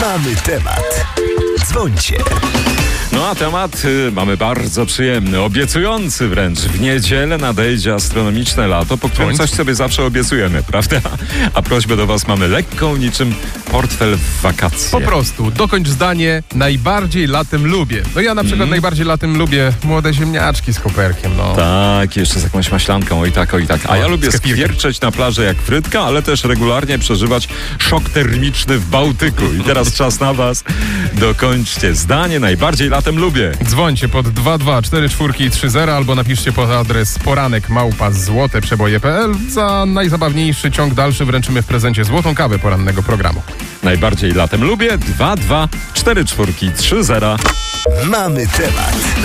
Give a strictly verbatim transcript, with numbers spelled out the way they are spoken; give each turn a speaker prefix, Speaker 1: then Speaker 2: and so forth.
Speaker 1: Mamy temat. Dzwońcie.
Speaker 2: No a temat y, mamy bardzo przyjemny, obiecujący wręcz. W niedzielę nadejdzie astronomiczne lato, po którym coś sobie zawsze obiecujemy, prawda? A prośbę do was mamy lekką, niczym portfel w wakacje.
Speaker 3: Po prostu, dokończ zdanie, najbardziej latem lubię. No ja na przykład
Speaker 2: Mm.
Speaker 3: najbardziej latem lubię młode ziemniaczki z koperkiem, no.
Speaker 2: Tak, jeszcze z jakąś maślanką, oj tak, oj tak. A
Speaker 3: O,
Speaker 2: ja lubię
Speaker 3: z kefirkiem.
Speaker 2: skwierczeć na plaży jak frytka, ale też regularnie przeżywać szok termiczny w Bałtyku. I teraz czas na was. Dokończcie zdanie, najbardziej latem lubię.
Speaker 3: Dzwońcie pod dwa dwa cztery cztery trzy zero albo napiszcie pod adres poranek małpa złote przeboje kropka p l. Za najzabawniejszy ciąg dalszy wręczymy w prezencie złotą kawę porannego programu.
Speaker 2: Najbardziej latem lubię dwa dwa cztery cztery trzy zero.
Speaker 1: Mamy temat.